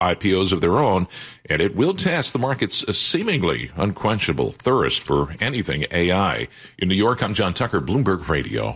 IPOs of their own, and it will test the market's seemingly unquenchable thirst for anything AI. In New York, I'm John Tucker, Bloomberg Radio.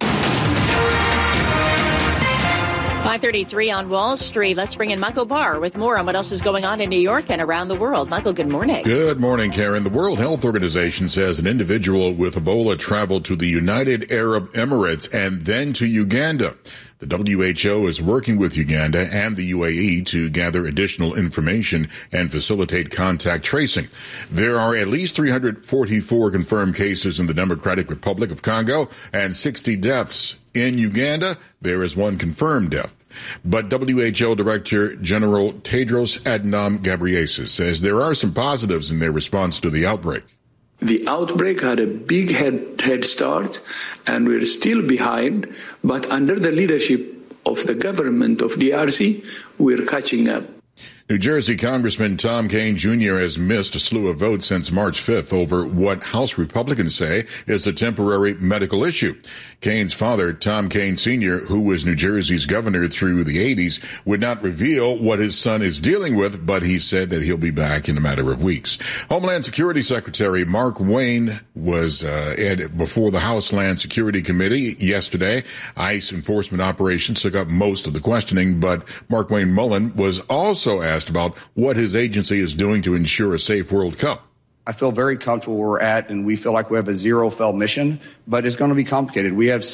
5:33 on Wall Street. Let's bring in Michael Barr with more on what else is going on in New York and around the world. Michael, good morning. Good morning, Karen. The World Health Organization says an individual with Ebola traveled to the United Arab Emirates and then to Uganda. The WHO is working with Uganda and the UAE to gather additional information and facilitate contact tracing. There are at least 344 confirmed cases in the Democratic Republic of Congo and 60 deaths. In Uganda, there is one confirmed death. But WHO Director General Tedros Adhanom Ghebreyesus says there are some positives in their response to the outbreak. The outbreak had a big head start, and we're still behind, but under the leadership of the government of DRC, we're catching up. New Jersey Congressman Tom Kean Jr. has missed a slew of votes since March 5th over what House Republicans say is a temporary medical issue. Kean's father, Tom Kean Sr., who was New Jersey's governor through the 80s, would not reveal what his son is dealing with, but he said that he'll be back in a matter of weeks. Homeland Security Secretary Mark Wayne was before the House Land Security Committee yesterday. ICE enforcement operations took up most of the questioning, but Mark Wayne Mullen was also asked about what his agency is doing to ensure a safe World Cup. I feel very comfortable where we're at, and we feel like we have a zero-fail mission, but it's going to be complicated. We have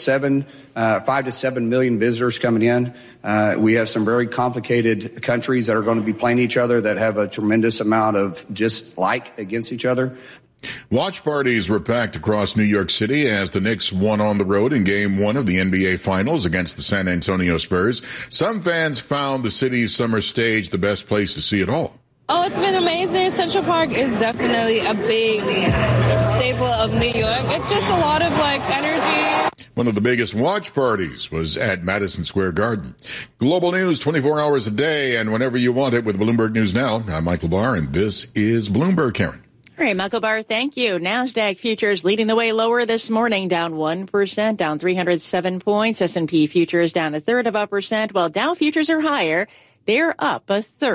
5 to 7 million visitors coming in. We have some very complicated countries that are going to be playing each other that have a tremendous amount of dislike against each other. Watch parties were packed across New York City as the Knicks won on the road in Game 1 of the NBA Finals against the San Antonio Spurs. Some fans found the city's summer stage the best place to see it all. Oh, it's been amazing. Central Park is definitely a big staple of New York. It's just a lot of, energy. One of the biggest watch parties was at Madison Square Garden. Global news 24 hours a day and whenever you want it with Bloomberg News Now. I'm Michael Barr, and this is Bloomberg, Karen. All right, Michael Barr, thank you. NASDAQ futures leading the way lower this morning, down 1%, down 307 points. S&P futures down 0.33%, while Dow futures are higher. They're up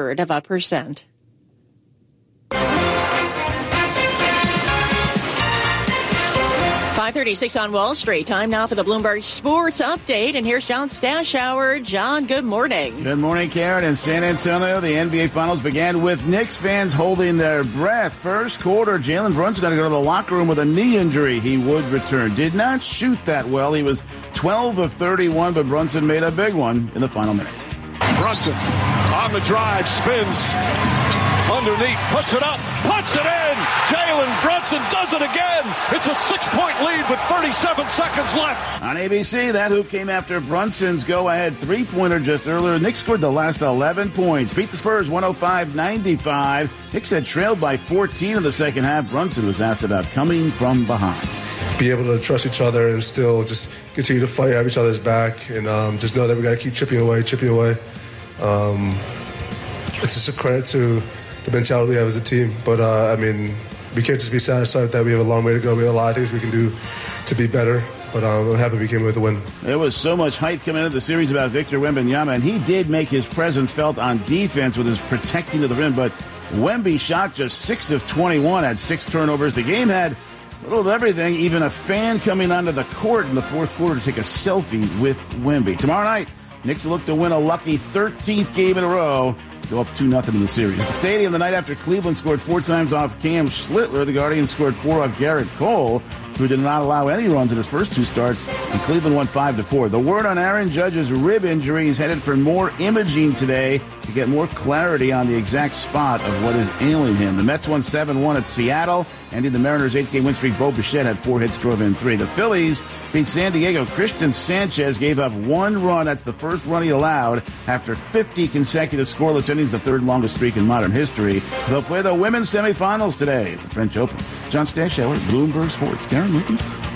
0.33%. 5:36 on Wall Street. Time now for the Bloomberg Sports Update. And here's John Stashower. John, good morning. Good morning, Karen. In San Antonio, the NBA Finals began with Knicks fans holding their breath. First quarter, Jalen Brunson had to go to the locker room with a knee injury. He would return. Did not shoot that well. He was 12 of 31, but Brunson made a big one in the final minute. Brunson on the drive, spins underneath, puts it up, puts it in. Jalen Brunson does it again. It's a 6-point lead with 37 seconds left. On ABC, that hoop came after Brunson's go-ahead three-pointer just earlier. Knicks scored the last 11 points. Beat the Spurs 105-95. Knicks had trailed by 14 in the second half. Brunson was asked about coming from behind. Be able to trust each other and still just continue to fight, have each other's back, and just know that we got to keep chipping away. It's just a credit to the mentality we have as a team. But, we can't just be satisfied with that. We have a long way to go. We have a lot of things we can do to be better. But I'm happy we came with a win. There was so much hype coming into the series about Victor Wembanyama, and he did make his presence felt on defense with his protecting of the rim. But Wemby shot just 6 of 21, had 6 turnovers. The game had a little of everything, even a fan coming onto the court in the fourth quarter to take a selfie with Wemby. Tomorrow night, Knicks look to win a lucky 13th game in a row, go up 2-0 in the series. At the stadium the night after Cleveland scored 4 times off Cam Schlittler, the Guardians scored 4 off Garrett Cole, who did not allow any runs in his first 2 starts, and Cleveland won 5-4. The word on Aaron Judge's rib injury is headed for more imaging today to get more clarity on the exact spot of what is ailing him. The Mets won 7-1 at Seattle, ending the Mariners' 8-game win streak. Bo Bichette had 4 hits, drove in 3. The Phillies beat San Diego. Christian Sanchez gave up 1 run. That's the first run he allowed after 50 consecutive scoreless innings, the 3rd longest streak in modern history. They'll play the women's semifinals today, the French Open. John Stashower, Bloomberg Sports. Karen Lucas.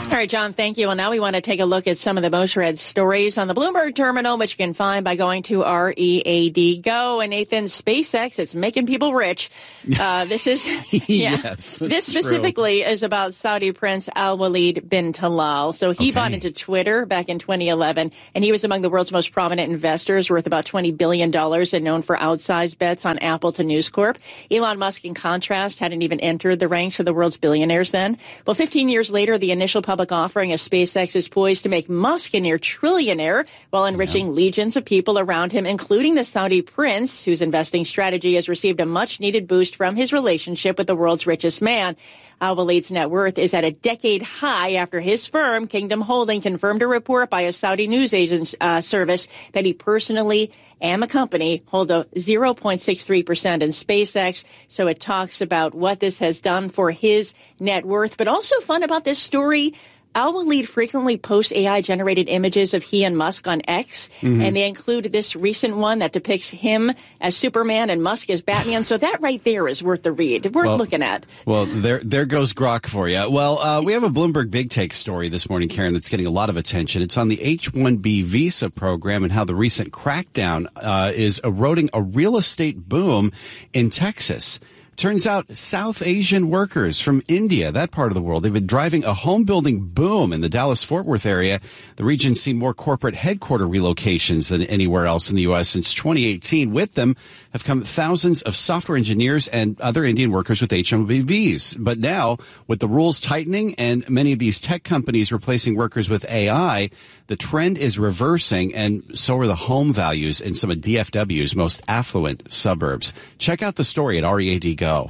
All right, John, thank you. Well, now we want to take a look at some of the most read stories on the Bloomberg terminal, which you can find by going to READ Go. And Nathan, SpaceX, it's making people rich. This is, yes, this specifically is about Saudi Prince Al-Walid bin Talal. So he bought into Twitter back in 2011, and he was among the world's most prominent investors, worth about $20 billion and known for outsized bets on Apple to News Corp. Elon Musk, in contrast, hadn't even entered the ranks of the world's billionaires then. Well, 15 years later, the initial public offering of SpaceX is poised to make Musk a near trillionaire while enriching legions of people around him, including the Saudi prince, whose investing strategy has received a much-needed boost from his relationship with the world's richest man. Al-Walid's net worth is at a decade high after his firm, Kingdom Holding, confirmed a report by a Saudi news agent service that he personally and the company hold a 0.63% in SpaceX. So it talks about what this has done for his net worth. But also fun about this story, Al-Walid frequently posts AI-generated images of he and Musk on X, and they include this recent one that depicts him as Superman and Musk as Batman. So that right there is worth the read, worth looking at. Well, there goes Grok for you. Well, we have a Bloomberg Big Take story this morning, Karen, that's getting a lot of attention. It's on the H-1B visa program and how the recent crackdown is eroding a real estate boom in Texas. Turns out South Asian workers from India, that part of the world, they've been driving a home building boom in the Dallas-Fort Worth area. The region's seen more corporate headquarter relocations than anywhere else in the U.S. since 2018. With them have come thousands of software engineers and other Indian workers with H-1Bs. But now, with the rules tightening and many of these tech companies replacing workers with AI, the trend is reversing, and so are the home values in some of DFW's most affluent suburbs. Check out the story at READ Go.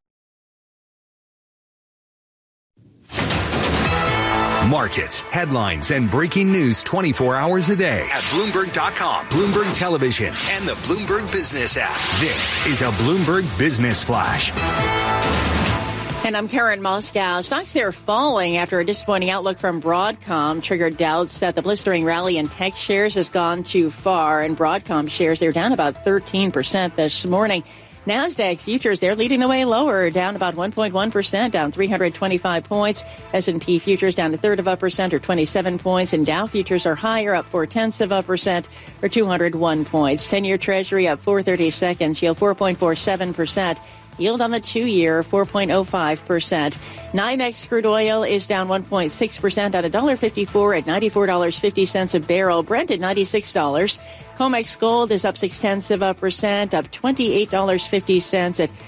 Markets, headlines, and breaking news 24 hours a day at Bloomberg.com, Bloomberg Television, and the Bloomberg Business app. This is a Bloomberg Business Flash. And I'm Karen Moscow. Stocks there falling after a disappointing outlook from Broadcom triggered doubts that the blistering rally in tech shares has gone too far. And Broadcom shares, they're down about 13% this morning. NASDAQ futures, they're leading the way lower, down about 1.1%, down 325 points. S&P futures down 1/3% or 27 points. And Dow futures are higher, up 0.4% or 201 points. 10-year Treasury up 4/32, yield 4.47%. Yield on the 2-year, 4.05%. NYMEX crude oil is down 1.6% at $1.54 at $94.50 a barrel. Brent at $96. COMEX gold is up 0.6%, up $28.50 at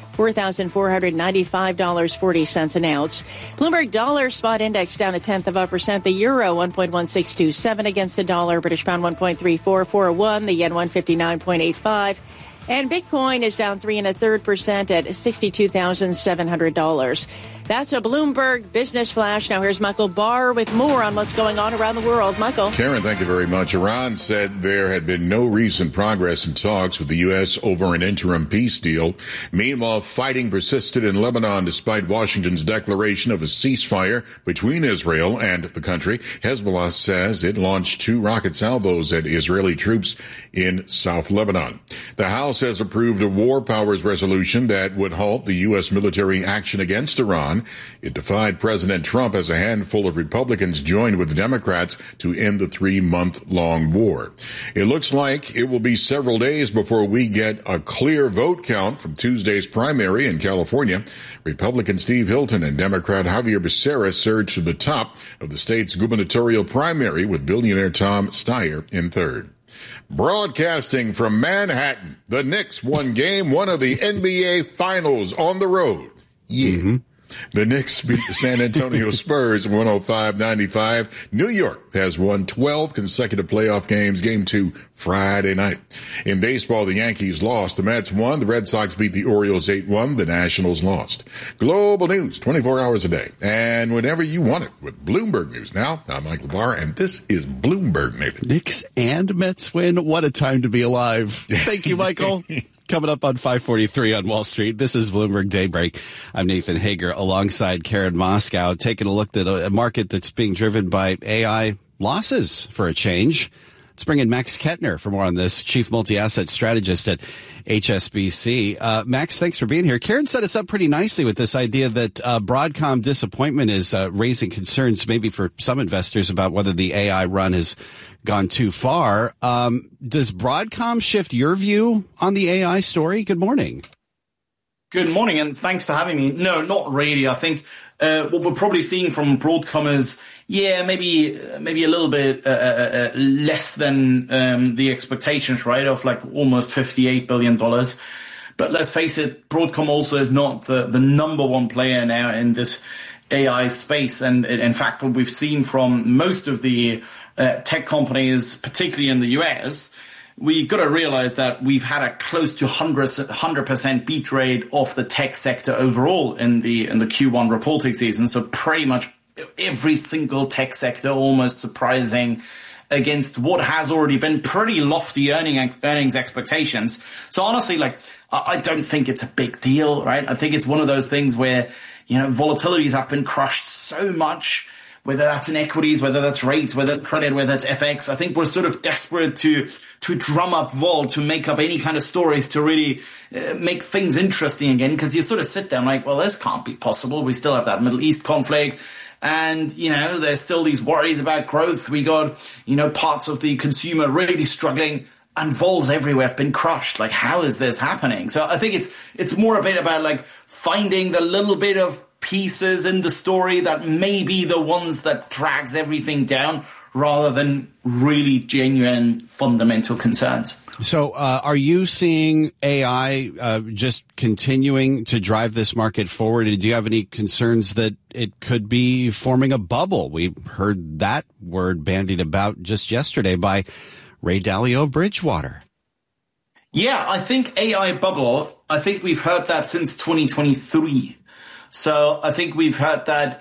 $4,495.40 an ounce. Bloomberg dollar spot index down 0.1%. The euro 1.1627 against the dollar. British pound 1.3441. The yen 159.85. And Bitcoin is down 3.33% at $62,700. That's a Bloomberg Business Flash. Now here's Michael Barr with more on what's going on around the world. Michael. Karen, thank you very much. Iran said there had been no recent progress in talks with the U.S. over an interim peace deal. Meanwhile, fighting persisted in Lebanon despite Washington's declaration of a ceasefire between Israel and the country. Hezbollah says it launched 2 rocket salvos at Israeli troops in South Lebanon. The House has approved a war powers resolution that would halt the U.S. military action against Iran. It defied President Trump as a handful of Republicans joined with Democrats to end the 3-month-long war. It looks like it will be several days before we get a clear vote count from Tuesday's primary in California. Republican Steve Hilton and Democrat Javier Becerra surged to the top of the state's gubernatorial primary with billionaire Tom Steyer in third. Broadcasting from Manhattan, the Knicks won game 1 of the NBA Finals on the road. Yeah. The Knicks beat the San Antonio Spurs 105-95. New York has won 12 consecutive playoff games. Game 2 Friday night. In baseball, the Yankees lost. The Mets won. The Red Sox beat the Orioles 8-1. The Nationals lost. Global news 24 hours a day and whenever you want it with Bloomberg News. Now, I'm Michael Barr, and this is Bloomberg, Nathan. Knicks and Mets win. What a time to be alive. Thank you, Michael. Coming up on 543 on Wall Street, this is Bloomberg Daybreak. I'm Nathan Hager alongside Karen Moscow, taking a look at a market that's being driven by AI losses for a change. Let's bring in Max Kettner for more on this, Chief Multi-Asset Strategist at HSBC. Max, thanks for being here. Karen set us up pretty nicely with this idea that Broadcom disappointment is raising concerns maybe for some investors about whether the AI run has gone too far. Does Broadcom shift your view on the AI story? Good morning. Good morning, and thanks for having me. No, not really. I think what we're probably seeing from Broadcom is, maybe a little bit less than the expectations, right, of like almost $58 billion. But let's face it, Broadcom also is not the number one player now in this AI space. And in fact, what we've seen from most of the tech companies, particularly in the US, we got to realize that we've had a close to 100% beat rate of the tech sector overall in the Q1 reporting season. So pretty much every single tech sector almost surprising against what has already been pretty lofty earnings expectations. So honestly, like, I don't think it's a big deal, right? I think it's one of those things where, volatilities have been crushed so much, whether that's in equities, whether that's rates, whether it's credit, whether it's FX. I think we're sort of desperate to drum up vol, to make up any kind of stories to really make things interesting again, because you sort of sit there like, well, this can't be possible. We still have that Middle East conflict. And, there's still these worries about growth. We got, parts of the consumer really struggling, and vols everywhere have been crushed. Like, how is this happening? So I think it's more a bit about like finding the little bit of pieces in the story that may be the ones that drags everything down, rather than really genuine fundamental concerns. So are you seeing AI just continuing to drive this market forward? Do you have any concerns that it could be forming a bubble? We heard that word bandied about just yesterday by Ray Dalio of Bridgewater. Yeah, I think AI bubble, I think we've heard that since 2023. So I think we've heard that,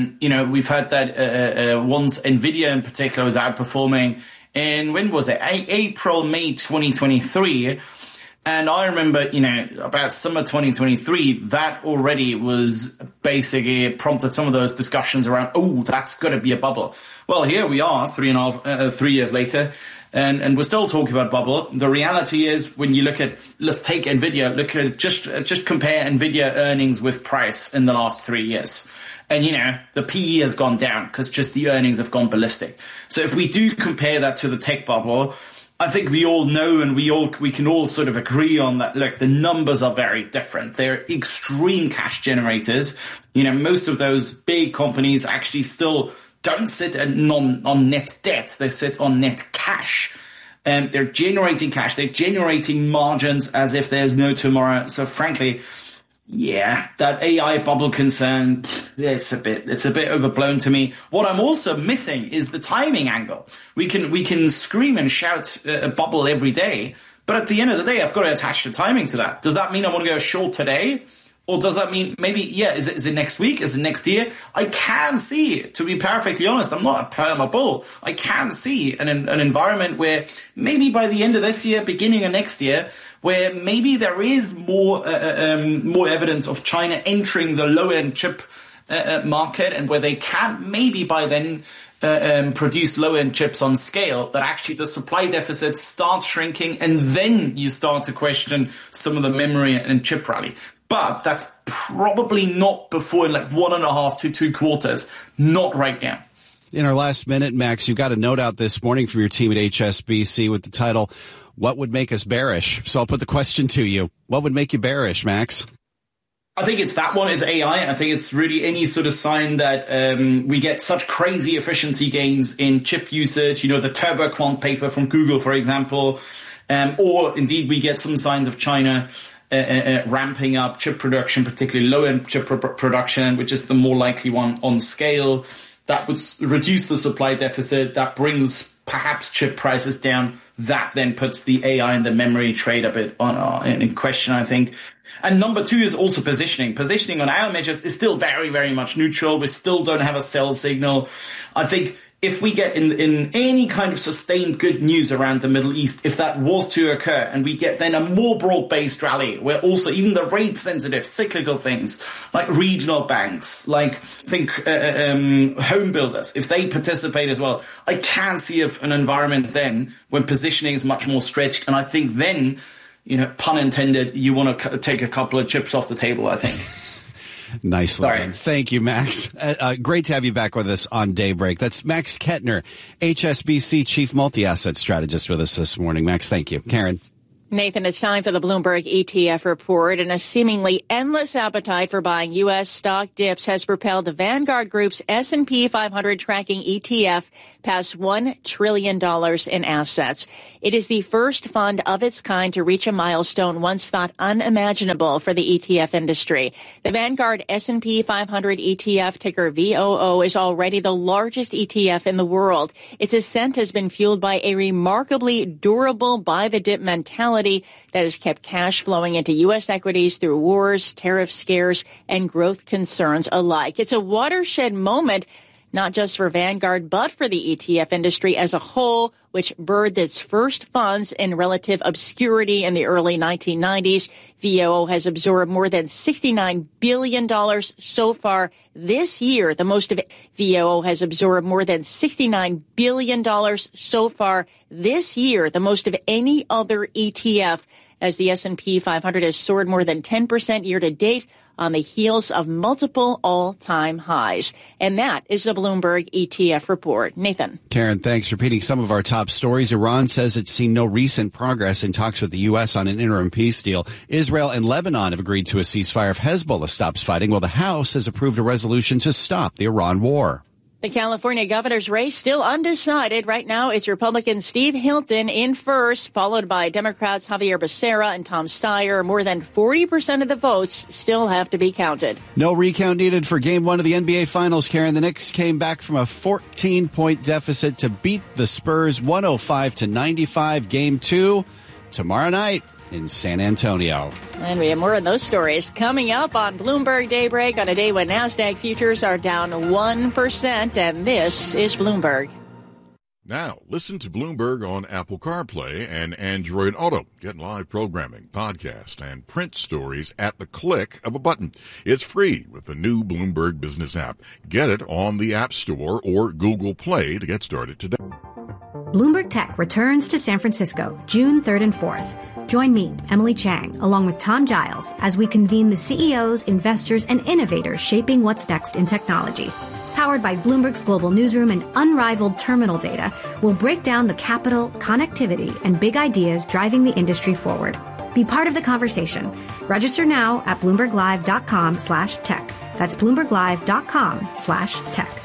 once NVIDIA in particular was outperforming in, when was it? April, May 2023. And I remember, about summer 2023, that already was basically prompted some of those discussions around, that's going to be a bubble. Well, here we are 3 years later. And we're still talking about bubble. The reality is, when you look at, let's take NVIDIA, look at just compare NVIDIA earnings with price in the last 3 years. And, the PE has gone down because just the earnings have gone ballistic. So if we do compare that to the tech bubble, I think we all know, and we can all sort of agree on that. Look, the numbers are very different. They're extreme cash generators. Most of those big companies actually still don't sit on net debt. They sit on net cash. And they're generating cash. They're generating margins as if there's no tomorrow. So frankly, yeah, that AI bubble concern, it's a bit overblown to me. What I'm also missing is the timing angle. We can scream and shout a bubble every day, but at the end of the day, I've got to attach the timing to that. Does that mean I want to go short today? Or does that mean maybe, is it next week? Is it next year? I can see, to be perfectly honest, I'm not a perma bull. I can see an environment where maybe by the end of this year, beginning of next year, where maybe there is more evidence of China entering the low-end chip market, and where they can maybe by then produce low-end chips on scale, that actually the supply deficit starts shrinking, and then you start to question some of the memory and chip rally. But that's probably not before like 1.5 to 2 quarters, not right now. In our last minute, Max, you got a note out this morning from your team at HSBC with the title, "What Would Make Us Bearish?" So I'll put the question to you. What would make you bearish, Max? I think it's that one. It's AI. I think it's really any sort of sign that we get such crazy efficiency gains in chip usage, the TurboQuant paper from Google, for example, or indeed we get some signs of China ramping up chip production, particularly low-end chip production, which is the more likely one on scale. That would reduce the supply deficit. That brings perhaps chip prices down. That then puts the AI and the memory trade a bit in question, I think. And number 2 is also positioning. Positioning on our measures is still very, very much neutral. We still don't have a sell signal. I think if we get in any kind of sustained good news around the Middle East, if that was to occur, and we get then a more broad-based rally, where also even the rate-sensitive cyclical things like regional banks, like home builders, if they participate as well, I can see an environment then when positioning is much more stretched, and I think then, pun intended, you want to take a couple of chips off the table, I think. Nicely done. Thank you, Max. Great to have you back with us on Daybreak. That's Max Kettner, HSBC Chief Multi-Asset Strategist, with us this morning. Max, thank you. Karen. Nathan, it's time for the Bloomberg ETF report, and a seemingly endless appetite for buying U.S. stock dips has propelled the Vanguard Group's S&P 500 tracking ETF past $1 trillion in assets. It is the first fund of its kind to reach a milestone once thought unimaginable for the ETF industry. The Vanguard S&P 500 ETF, ticker VOO, is already the largest ETF in the world. Its ascent has been fueled by a remarkably durable buy-the-dip mentality that has kept cash flowing into U.S. equities through wars, tariff scares, and growth concerns alike. It's a watershed moment, not just for Vanguard, but for the ETF industry as a whole, which birthed its first funds in relative obscurity in the early 1990s. VOO has absorbed more than $69 billion so far this year. The most of VOO has absorbed more than $69 billion so far this year, the most of any other ETF, as the S&P 500 has soared more than 10% year to date on the heels of multiple all-time highs. And that is the Bloomberg ETF report. Nathan. Karen, thanks. Repeating some of our top stories, Iran says it's seen no recent progress in talks with the U.S. on an interim peace deal. Israel and Lebanon have agreed to a ceasefire if Hezbollah stops fighting, while the House has approved a resolution to stop the Iran war. The California governor's race still undecided. Right now, it's Republican Steve Hilton in first, followed by Democrats Javier Becerra and Tom Steyer. More than 40% of the votes still have to be counted. No recount needed for Game 1 of the NBA Finals, Karen. The Knicks came back from a 14-point deficit to beat the Spurs 105-95. Game 2 tomorrow night in San Antonio. And we have more of those stories coming up on Bloomberg Daybreak on a day when NASDAQ futures are down 1%, and this is Bloomberg. Now, listen to Bloomberg on Apple CarPlay and Android Auto. Get live programming, podcast, and print stories at the click of a button. It's free with the new Bloomberg Business app. Get it on the App Store or Google Play to get started today. Bloomberg Tech returns to San Francisco June 3rd and 4th. Join me, Emily Chang, along with Tom Giles, as we convene the CEOs, investors, and innovators shaping what's next in technology. Powered by Bloomberg's global newsroom and unrivaled terminal data, we'll break down the capital, connectivity, and big ideas driving the industry forward. Be part of the conversation. Register now at BloombergLive.com/tech. That's BloombergLive.com/tech.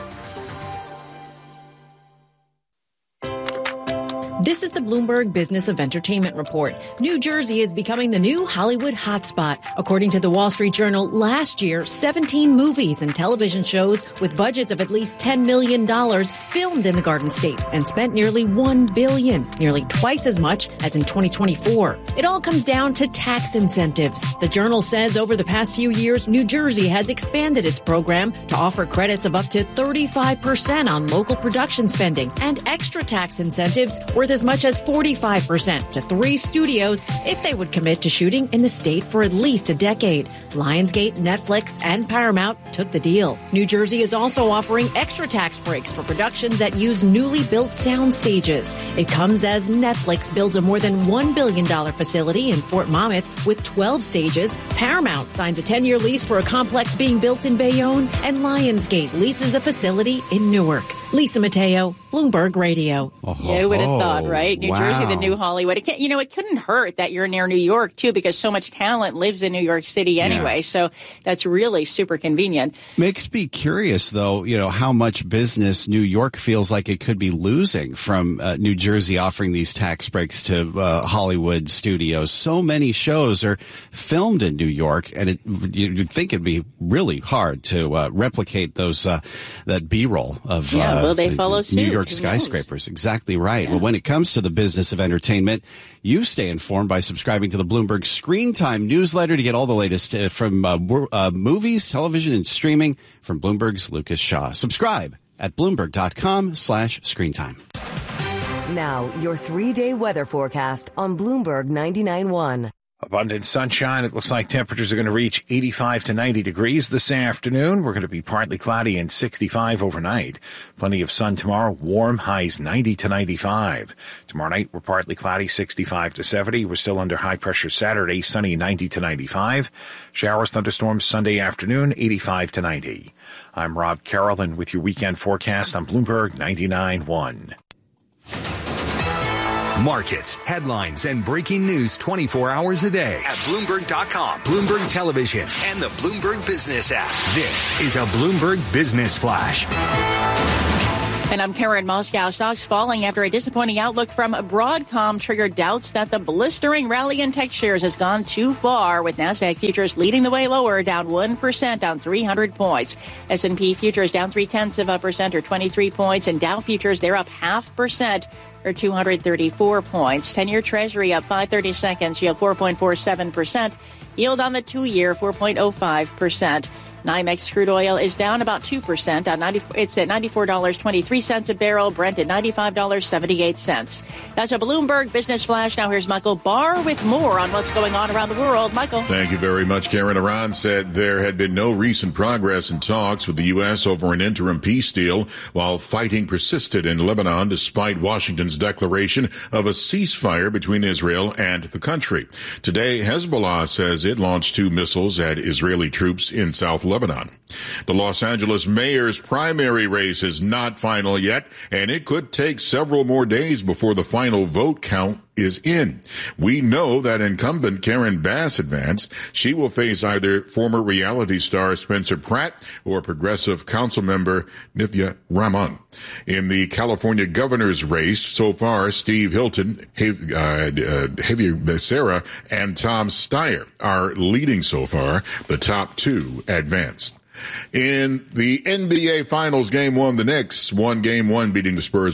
This is the Bloomberg Business of Entertainment Report. New Jersey is becoming the new Hollywood hotspot. According to the Wall Street Journal, last year, 17 movies and television shows with budgets of at least $10 million filmed in the Garden State and spent nearly $1 billion, nearly twice as much as in 2024. It all comes down to tax incentives. The Journal says over the past few years, New Jersey has expanded its program to offer credits of up to 35% on local production spending and extra tax incentives worth as much as 45% to 3 studios if they would commit to shooting in the state for at least a decade. Lionsgate, Netflix, and Paramount took the deal. New Jersey is also offering extra tax breaks for productions that use newly built sound stages. It comes as Netflix builds a more than $1 billion facility in Fort Monmouth with 12 stages. Paramount signs a 10-year lease for a complex being built in Bayonne, and Lionsgate leases a facility in Newark. Lisa Mateo, Bloomberg Radio. Yeah, who would have thought, right? New Jersey, the new Hollywood. It couldn't hurt that you're near New York, too, because so much talent lives in New York City anyway. Yeah. So that's really super convenient. Makes me curious, though, how much business New York feels like it could be losing from New Jersey offering these tax breaks to Hollywood studios. So many shows are filmed in New York, and you'd think it'd be really hard to replicate those that B-roll of will they follow suit? New York skyscrapers. Exactly right. Yeah. Well, when it comes to the business of entertainment, you stay informed by subscribing to the Bloomberg Screen Time newsletter to get all the latest from movies, television, and streaming from Bloomberg's Lucas Shaw. Subscribe at Bloomberg.com/screentime. Now, your 3-day weather forecast on Bloomberg 99.1. Abundant sunshine. It looks like temperatures are going to reach 85 to 90 degrees this afternoon. We're going to be partly cloudy and 65 overnight. Plenty of sun tomorrow. Warm, highs 90 to 95. Tomorrow night, we're partly cloudy, 65 to 70. We're still under high pressure Saturday, sunny 90 to 95. Showers, thunderstorms Sunday afternoon, 85 to 90. I'm Rob Carrollton with your weekend forecast on Bloomberg 99.1. Markets, headlines, and breaking news 24 hours a day at Bloomberg.com, Bloomberg Television, and the Bloomberg Business app. This is a Bloomberg Business Flash. And I'm Karen Moscow. Stocks falling after a disappointing outlook from Broadcom triggered doubts that the blistering rally in tech shares has gone too far, with NASDAQ futures leading the way lower, down 1%, down 300 points. S&P futures down 0.3% or 23 points, and Dow futures, they're up 0.5%. or 234 points. 10-year Treasury up 5/30 seconds, yield 4.47%. Yield on the 2-year 4.05%. NYMEX crude oil is down about 2%. It's at $94.23 a barrel. Brent at $95.78. That's a Bloomberg Business Flash. Now here's Michael Barr with more on what's going on around the world. Michael. Thank you very much, Karen. Iran said there had been no recent progress in talks with the U.S. over an interim peace deal, while fighting persisted in Lebanon despite Washington's declaration of a ceasefire between Israel and the country. Today, Hezbollah says it launched 2 missiles at Israeli troops in South Lebanon. The Los Angeles mayor's primary race is not final yet, and it could take several more days before the final vote count is in. We know that incumbent Karen Bass advanced. She will face either former reality star Spencer Pratt or progressive council member Nithya Raman. In the California governor's race, so far, Steve Hilton, Javier Becerra, and Tom Steyer are leading so far. The top 2 advanced. In the NBA Finals, Game 1, the Knicks won Game 1, beating the Spurs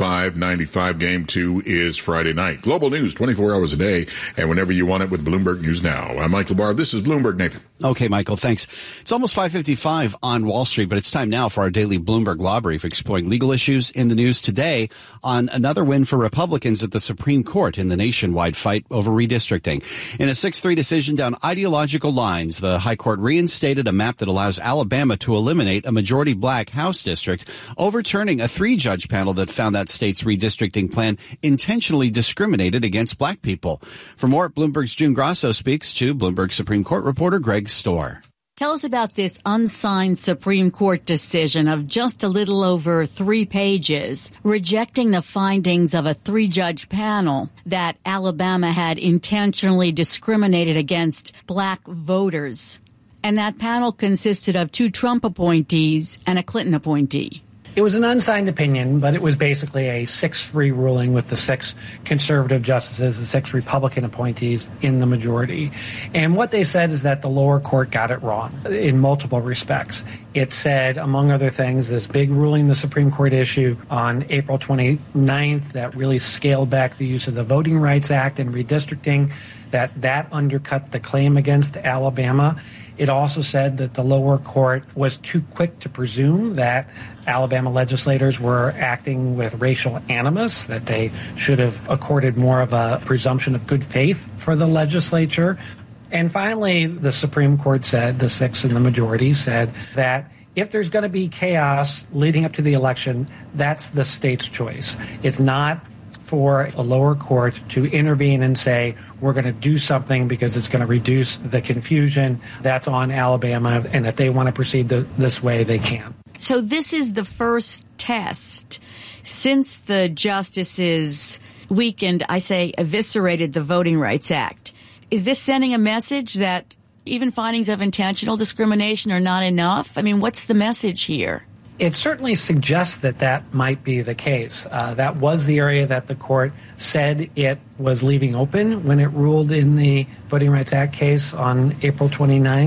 105-95. Game 2 is Friday night. Global news 24 hours a day, and whenever you want it with Bloomberg News Now. I'm Michael Barr. This is Bloomberg Nathan. Okay, Michael, thanks. It's almost 5:55 on Wall Street, but it's time now for our daily Bloomberg Law Brief, exploring legal issues in the news today on another win for Republicans at the Supreme Court in the nationwide fight over redistricting. In a 6-3 decision down ideological lines, the High Court reinstated a map that allows Alabama to eliminate a majority black House district, overturning a 3-judge panel that found that state's redistricting plan intentionally discriminated against black people. For more, Bloomberg's June Grasso speaks to Bloomberg Supreme Court reporter Greg Storr. Tell us about this unsigned Supreme Court decision of just a little over 3 pages, rejecting the findings of a 3-judge panel that Alabama had intentionally discriminated against black voters. And that panel consisted of 2 Trump appointees and a Clinton appointee. It was an unsigned opinion, but it was basically a 6-3 ruling with the 6 conservative justices, the 6 Republican appointees in the majority. And what they said is that the lower court got it wrong in multiple respects. It said, among other things, this big ruling the Supreme Court issued on April 29th that really scaled back the use of the Voting Rights Act and redistricting, that undercut the claim against Alabama. It also said that the lower court was too quick to presume that Alabama legislators were acting with racial animus, that they should have accorded more of a presumption of good faith for the legislature. And finally, the Supreme Court said, the 6 in the majority said, that if there's going to be chaos leading up to the election, that's the state's choice. It's not for a lower court to intervene and say, we're going to do something because it's going to reduce the confusion. That's on Alabama, and if they want to proceed this way, they can. So this is the first test since the justices weakened, eviscerated the Voting Rights Act. Is this sending a message that even findings of intentional discrimination are not enough? I mean, what's the message here? It certainly suggests that might be the case. That was the area that the court said it was leaving open when it ruled in the Voting Rights Act case on April 29th.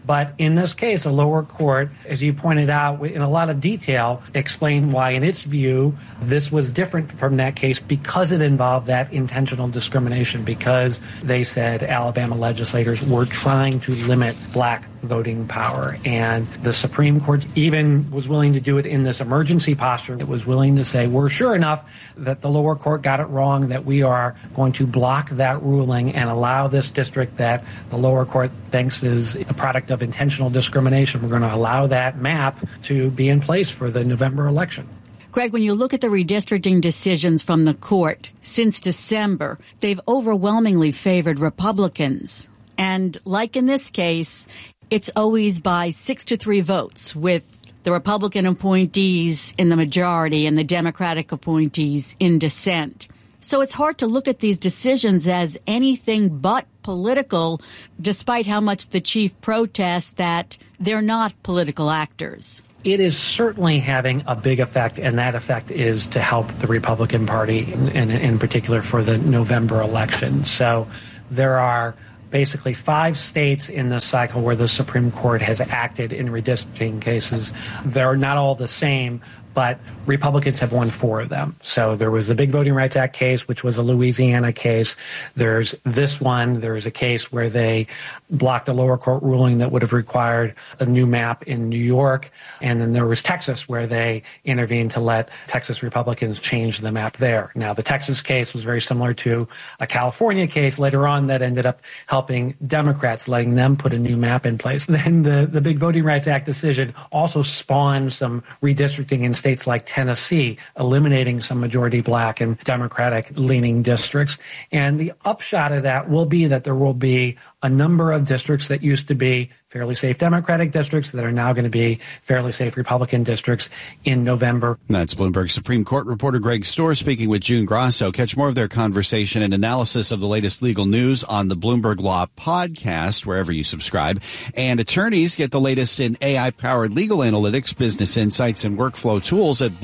But in this case, a lower court, as you pointed out in a lot of detail, explained why, in its view, this was different from that case because it involved that intentional discrimination, because they said Alabama legislators were trying to limit black voting power. And the Supreme Court even was willing to do it in this emergency posture. It was willing to say, we're sure enough that the lower court got it wrong, that we are going to block that ruling and allow this district that the lower court thinks is a product of intentional discrimination. We're going to allow that map to be in place for the November election. Greg, when you look at the redistricting decisions from the court since December, they've overwhelmingly favored Republicans. And like in this case, it's always by 6-3 votes, with the Republican appointees in the majority and the Democratic appointees in dissent. So it's hard to look at these decisions as anything but political, despite how much the chief protests that they're not political actors. It is certainly having a big effect, and that effect is to help the Republican Party, and in particular for the November election. So there are basically 5 states in this cycle where the Supreme Court has acted in redistricting cases. They're not all the same, but Republicans have won 4 of them. So there was the Big Voting Rights Act case, which was a Louisiana case. There's this one. There's a case where they blocked a lower court ruling that would have required a new map in New York. And then there was Texas, where they intervened to let Texas Republicans change the map there. Now, the Texas case was very similar to a California case later on that ended up helping Democrats, letting them put a new map in place. Then the Big Voting Rights Act decision also spawned some redistricting in states like Tennessee, eliminating some majority black and Democratic-leaning districts. And the upshot of that will be that there will be a number of districts that used to be fairly safe Democratic districts that are now going to be fairly safe Republican districts in November. That's Bloomberg Supreme Court reporter Greg Storr speaking with June Grasso. Catch more of their conversation and analysis of the latest legal news on the Bloomberg Law podcast, wherever you subscribe. And attorneys get the latest in AI-powered legal analytics, business insights, and workflow tools at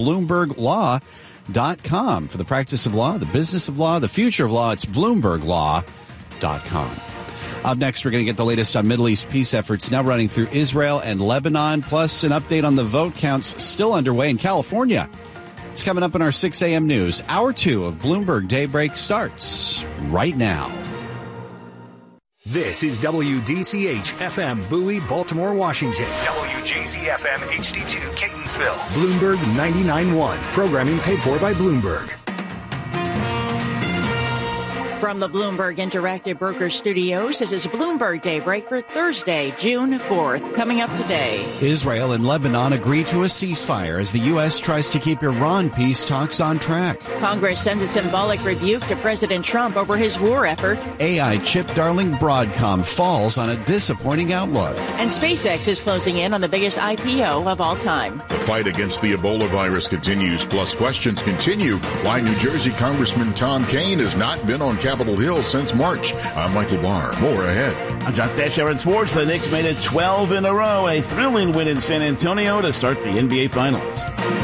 BloombergLaw.com. For the practice of law, the business of law, the future of law, it's BloombergLaw.com. Up next, we're going to get the latest on Middle East peace efforts now running through Israel and Lebanon, plus an update on the vote counts still underway in California. It's coming up in our 6 a.m. news. Hour 2 of Bloomberg Daybreak starts right now. This is WDCH-FM Bowie, Baltimore, Washington. WJZ-FM HD2 Catonsville. Bloomberg 99.1. Programming paid for by Bloomberg. From the Bloomberg Interactive Broker Studios, this is Bloomberg Daybreak for Thursday, June 4th. Coming up today, Israel and Lebanon agree to a ceasefire as the U.S. tries to keep Iran peace talks on track. Congress sends a symbolic rebuke to President Trump over his war effort. AI chip darling Broadcom falls on a disappointing outlook. And SpaceX is closing in on the biggest IPO of all time. The fight against the Ebola virus continues, plus questions continue why New Jersey Congressman Tom Kean has not been on Capitol Hill since March. I'm Michael Barr. More ahead. I'm John Stashower in sports. The Knicks made it 12 in a row. A thrilling win in San Antonio to start the NBA Finals.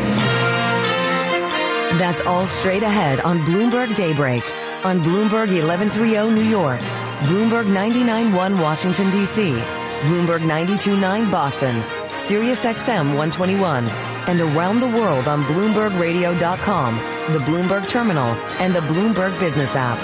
That's all straight ahead on Bloomberg Daybreak. On Bloomberg 1130 New York. Bloomberg 99.1 Washington, D.C. Bloomberg 92.9 Boston. Sirius XM 121. And around the world on BloombergRadio.com, the Bloomberg Terminal, and the Bloomberg Business app.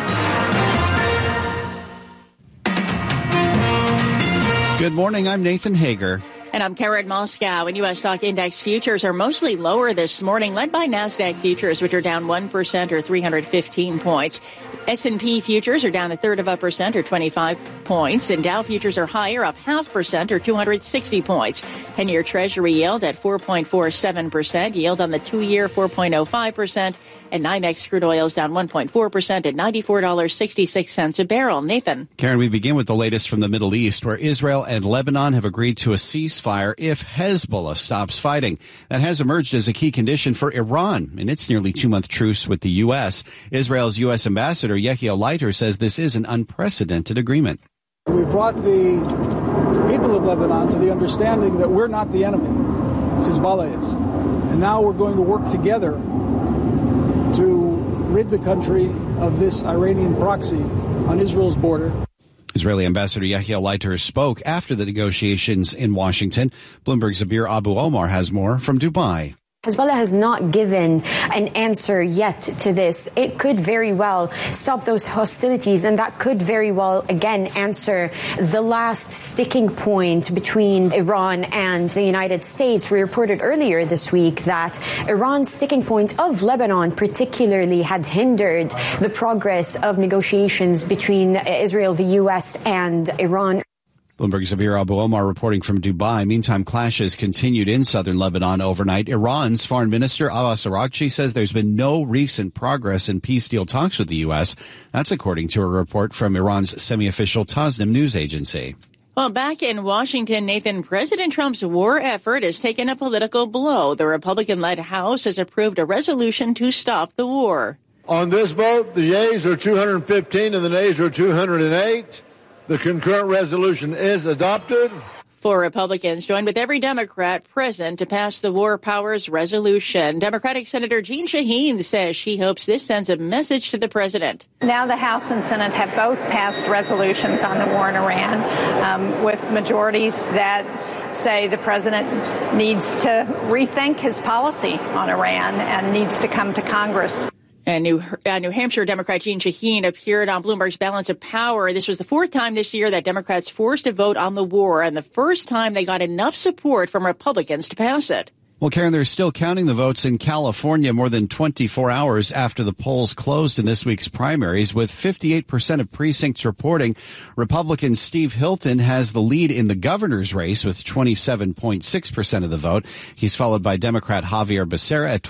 Good morning. I'm Nathan Hager. And I'm Karen Moscow. And U.S. stock index futures are mostly lower this morning, led by NASDAQ futures, which are down 1% or 315 points. S&P futures are down 1/3% or 25 points, and Dow futures are higher, up 0.5% or 260 points. 10-year Treasury yield at 4.47%, yield on the 2-year 4.05%, and NYMEX crude oil is down 1.4% at $94.66 a barrel. Nathan. Karen, we begin with the latest from the Middle East, where Israel and Lebanon have agreed to a ceasefire if Hezbollah stops fighting. That has emerged as a key condition for Iran in its nearly 2-month truce with the U.S. Israel's U.S. ambassador Yehiel Leiter says this is an unprecedented agreement. We've brought the people of Lebanon to the understanding that we're not the enemy, Hezbollah is. And now we're going to work together to rid the country of this Iranian proxy on Israel's border. Israeli Ambassador Yahya Leiter spoke after the negotiations in Washington. Bloomberg's Zabir Abu Omar has more from Dubai. Hezbollah has not given an answer yet to this. It could very well stop those hostilities, and that could very well, again, answer the last sticking point between Iran and the United States. We reported earlier this week that Iran's sticking point of Lebanon particularly had hindered the progress of negotiations between Israel, the U.S., and Iran. Bloomberg's Zabir Abu Omar reporting from Dubai. Meantime, clashes continued in southern Lebanon overnight. Iran's foreign minister Abbas Araghchi says there's been no recent progress in peace deal talks with the U.S. That's according to a report from Iran's semi-official Tasnim news agency. Well, back in Washington, Nathan, President Trump's war effort has taken a political blow. The Republican-led House has approved a resolution to stop the war. On this vote, the yeas are 215 and the nays are 208. The concurrent resolution is adopted. 4 Republicans joined with every Democrat present to pass the War Powers Resolution. Democratic Senator Jeanne Shaheen says she hopes this sends a message to the president. Now the House and Senate have both passed resolutions on the war in Iran with majorities that say the president needs to rethink his policy on Iran and needs to come to Congress. And New Hampshire Democrat Jeanne Shaheen appeared on Bloomberg's Balance of Power. This was the 4th time this year that Democrats forced a vote on the war, and the first time they got enough support from Republicans to pass it. Well, Karen, they're still counting the votes in California more than 24 hours after the polls closed in this week's primaries, with 58% of precincts reporting Republican Steve Hilton has the lead in the governor's race with 27.6% of the vote. He's followed by Democrat Javier Becerra at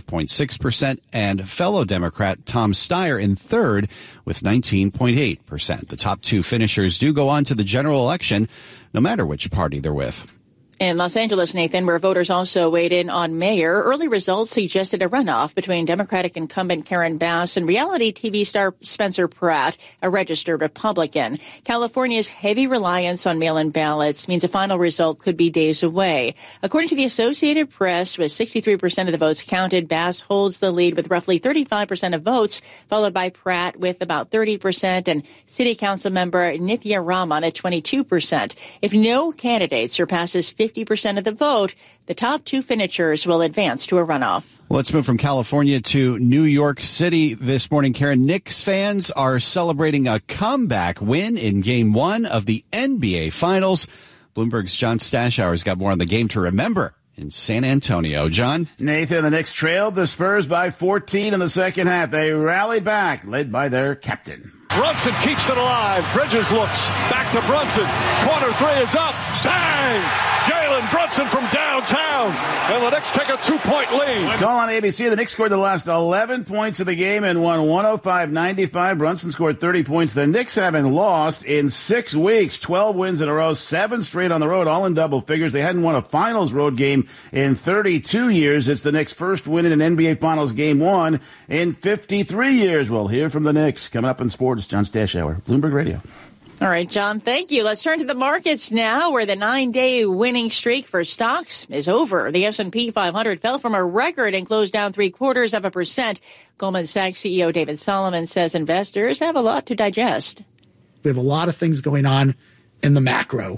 25.6% and fellow Democrat Tom Steyer in third with 19.8%. The top 2 finishers do go on to the general election, no matter which party they're with. In Los Angeles, Nathan, where voters also weighed in on mayor, early results suggested a runoff between Democratic incumbent Karen Bass and reality TV star Spencer Pratt, a registered Republican. California's heavy reliance on mail-in ballots means a final result could be days away. According to the Associated Press, with 63% of the votes counted, Bass holds the lead with roughly 35% of votes, followed by Pratt with about 30% and City Council member Nithya Raman at 22%. If no candidate surpasses 50% of the vote, the top 2 finishers will advance to a runoff. Well, let's move from California to New York City this morning. Karen, Knicks fans are celebrating a comeback win in Game 1 of the NBA Finals. Bloomberg's John Stashower's got more on the game to remember in San Antonio. John? Nathan, the Knicks trailed the Spurs by 14 in the second half. They rallied back, led by their captain. Brunson keeps it alive. Bridges looks back to Brunson. Corner 3 is up. Bang! Jalen Brunson from downtown. And the Knicks take a 2-point lead. Call on ABC. The Knicks scored the last 11 points of the game and won 105-95. Brunson scored 30 points. The Knicks haven't lost in 6 weeks. 12 wins in a row, 7 straight on the road, all in double figures. They hadn't won a finals road game in 32 years. It's the Knicks' first win in an NBA Finals Game 1 in 53 years. We'll hear from the Knicks coming up in sports. John Stashower, Bloomberg Radio. All right, John, thank you. Let's turn to the markets now, where the 9-day winning streak for stocks is over. The S&P 500 fell from a record and closed down 0.75%. Goldman Sachs CEO David Solomon says investors have a lot to digest. We have a lot of things going on in the macro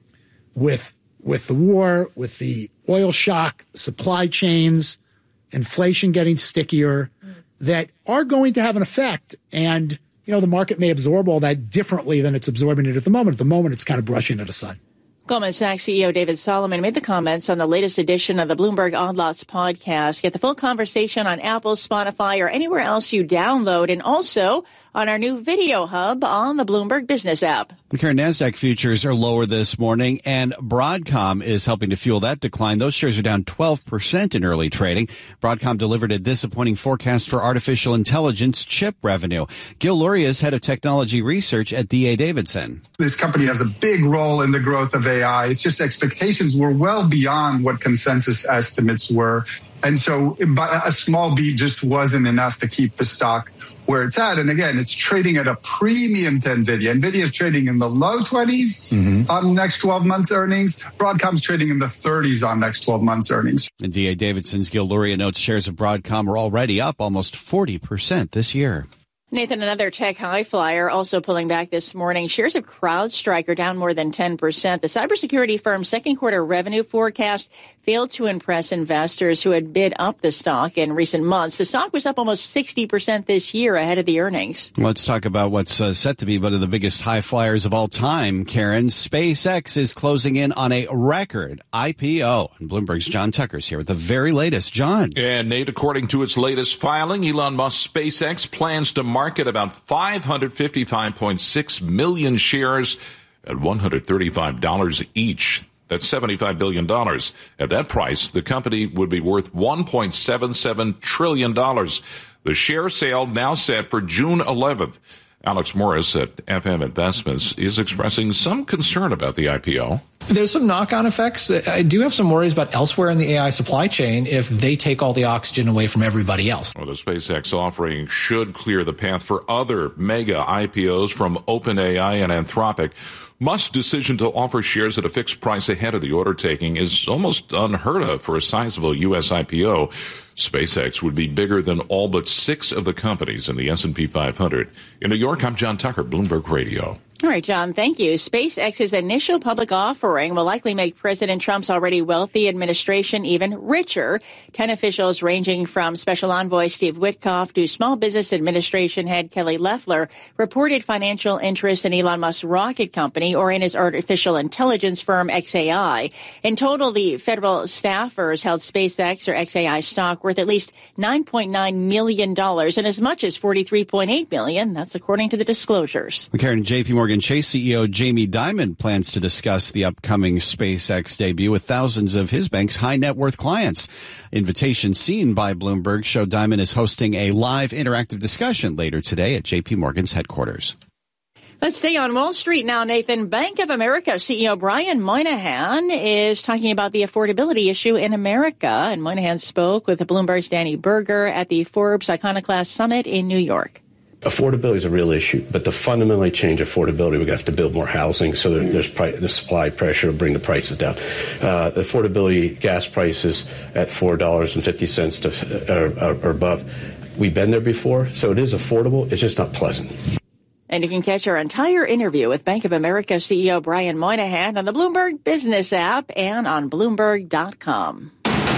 with the war, with the oil shock, supply chains, inflation getting stickier, that are going to have an effect. And the market may absorb all that differently than it's absorbing it at the moment. At the moment, it's kind of brushing it aside. Goldman Sachs CEO David Solomon made the comments on the latest edition of the Bloomberg Odd Lots podcast. Get the full conversation on Apple, Spotify, or anywhere else you download, and also on our new video hub on the Bloomberg Business app. The current NASDAQ futures are lower this morning, and Broadcom is helping to fuel that decline. Those shares are down 12% in early trading. Broadcom delivered a disappointing forecast for artificial intelligence chip revenue. Gil Luria is head of technology research at D.A. Davidson. This company has a big role in the growth of AI. It's just expectations were well beyond what consensus estimates were. And so a small beat just wasn't enough to keep the stock where it's at. And again, it's trading at a premium to NVIDIA. NVIDIA is trading in the low 20s on next 12 months earnings. Broadcom's trading in the 30s on next 12 months earnings. And D.A. Davidson's Gil Luria notes shares of Broadcom are already up almost 40% this year. Nathan, another tech high flyer also pulling back this morning. Shares of CrowdStrike are down more than 10%. The cybersecurity firm's second quarter revenue forecast failed to impress investors who had bid up the stock in recent months. The stock was up almost 60% this year ahead of the earnings. Let's talk about what's set to be one of the biggest high flyers of all time, Karen. SpaceX is closing in on a record IPO. And Bloomberg's John Tucker's here with the very latest. John. And Nate, according to its latest filing, Elon Musk's SpaceX plans to market about 555.6 million shares at $135 each. That's $75 billion. At that price, the company would be worth $1.77 trillion. The share sale now set for June 11th. Alex Morris at FM Investments is expressing some concern about the IPO. There's some knock-on effects. I do have some worries about elsewhere in the AI supply chain if they take all the oxygen away from everybody else. Well, the SpaceX offering should clear the path for other mega IPOs from OpenAI and Anthropic. Musk's decision to offer shares at a fixed price ahead of the order taking is almost unheard of for a sizable U.S. IPO. SpaceX would be bigger than all but 6 of the companies in the S&P 500. In New York, I'm John Tucker, Bloomberg Radio. All right, John, thank you. SpaceX's initial public offering will likely make President Trump's already wealthy administration even richer. 10 officials ranging from Special Envoy Steve Witkoff to Small Business Administration head Kelly Loeffler reported financial interest in Elon Musk's rocket company or in his artificial intelligence firm XAI. In total, the federal staffers held SpaceX or XAI stock worth at least $9.9 million and as much as $43.8 million. That's according to the disclosures. Karen, J.P. Morgan Chase CEO Jamie Dimon plans to discuss the upcoming SpaceX debut with thousands of his bank's high net worth clients. Invitations seen by Bloomberg show Dimon is hosting a live interactive discussion later today at J.P. Morgan's headquarters. Let's stay on Wall Street now, Nathan. Bank of America CEO Brian Moynihan is talking about the affordability issue in America. And Moynihan spoke with Bloomberg's Danny Berger at the Forbes Iconoclast Summit in New York. Affordability is a real issue, but to fundamentally change affordability, we're going to have to build more housing, so there's the supply pressure to bring the prices down. Affordability, gas prices at $4.50 or above, we've been there before, so it is affordable. It's just not pleasant. And you can catch our entire interview with Bank of America CEO Brian Moynihan on the Bloomberg Business app and on Bloomberg.com.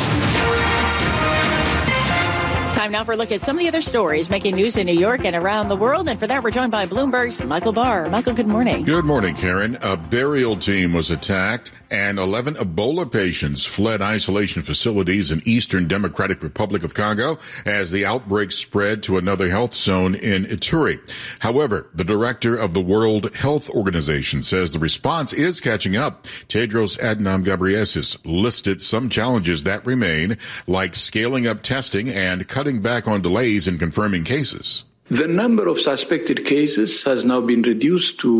Time now for a look at some of the other stories making news in New York and around the world. And for that, we're joined by Bloomberg's Michael Barr. Michael, good morning. Good morning, Karen. A burial team was attacked and 11 Ebola patients fled isolation facilities in Eastern Democratic Republic of Congo as the outbreak spread to another health zone in Ituri. However, the director of the World Health Organization says the response is catching up. Tedros Adhanom Ghebreyesus listed some challenges that remain, like scaling up testing and cutting back on delays in confirming cases. The number of suspected cases has now been reduced to